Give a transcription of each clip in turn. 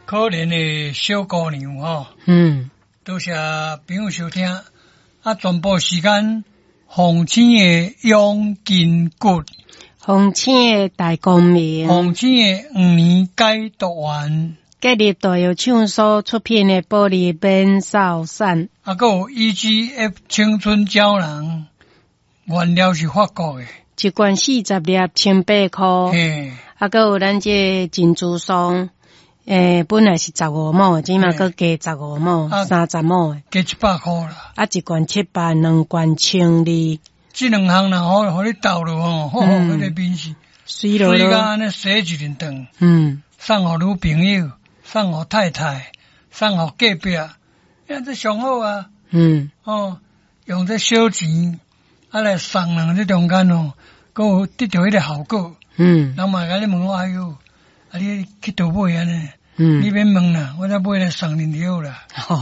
可怜的小姑娘吼，多谢朋友收听。传播时间，红星的永金骨， 红星的大光明， 红星的5年解读完。 隔日大有唱所出品的玻璃本扫伞， 还有 EGF 青春胶囊，原料是法国的， 一罐40粒1,800块。 嘿， 还有咱这珍珠霜，本来是15毛，今嘛搁加15毛，30毛的， 加100块啦。 一罐700，两罐1,200。 这两项若好，互你倒落吼，好，迄个面是水甲安尼洗一阵顿，送互女朋友，送互太太，送互隔壁，这上好啊。用这小钱来送人，这中间哦，搁有得到迄个效果。人嘛甲你问我，哎哟，你去倒买安尼？你免问啦，我再买来送恁就好啦。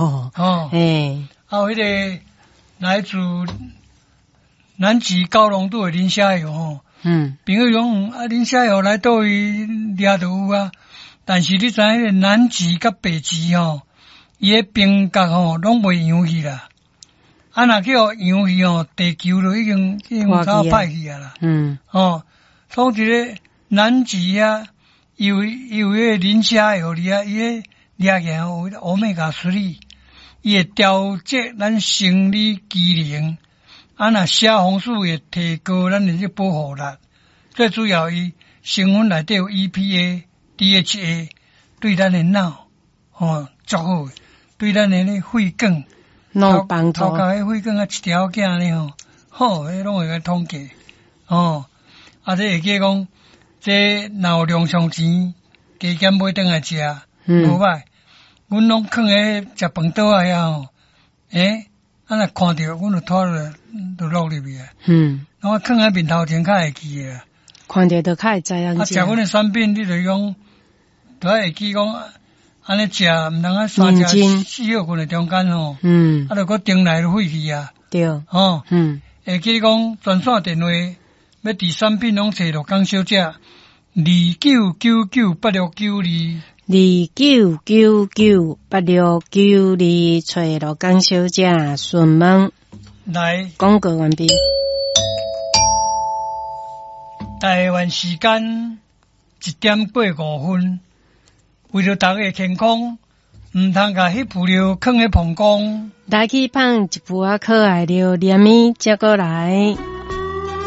还有迄个来自南极高浓度的磷虾油吼，朋友讲磷虾油来倒位掠就有啊，但是你知迄个南极甲北极吼，伊个冰角吼拢袂扬去啦。若去互扬去吼，地球就已经早歹去啊啦。所以个南极啊，有迄个磷虾油里啊，伊个掠起来有欧米伽3，伊会调节咱生理机能。若血红素会提高咱的保护力，最主要伊成分内底有 EPA、DHA， 对咱的脑足好，对咱的肺管脑帮助。 头壳肺管一条囝呢好，迄拢会甲统计这会记讲，这若有量上钱，加减买转来食，无歹。阮拢囥喺食饭桌啊遐若看到，阮就拖落就落入去啊。我囥喺面头前较会记诶。 看到就较会知影。 食阮诶产品，你就讲，都会记讲，安尼食毋通3食4号棍诶中间吼。就搁顶来就废去啊。 对。 会记讲专线电话，要伫产品拢找着讲小姐29998692。 29998692，找罗江小姐询问。 来， 广告完毕。 台湾时间1:45，为了大家的健康，唔通甲迄副料放喺膀胱。 来去放一副可爱料，连米接过来。